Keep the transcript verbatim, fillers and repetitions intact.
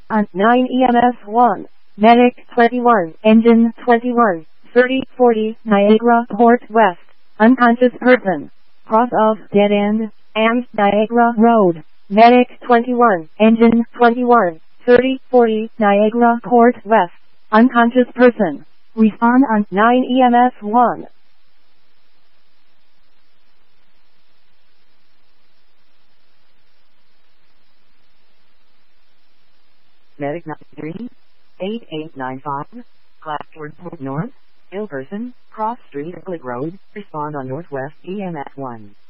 On nine E M S one. Medic twenty-one. Engine twenty-one. thirty forty Niagara Port West. Unconscious person. Cross of dead end. And Niagara Road. Medic twenty-one. Engine twenty-one. thirty forty Niagara Port West. Unconscious person. Respond on nine E M S one. Medic nine three eight eight nine five, Glassford Port North, ill person, cross street or Click Road, respond on Northwest E M S one.